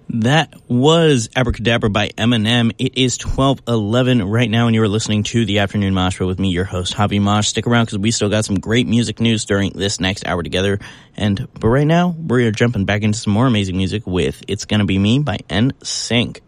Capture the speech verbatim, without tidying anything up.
That was Abracadabra by Eminem. It is twelve eleven right now, and you're listening to the Afternoon Mosh Pit with me, your host, Javi Mosh. Stick around because we still got some great music news during this next hour together. And but right now, we're jumping back into some more amazing music with It's Gonna Be Me by N Sync.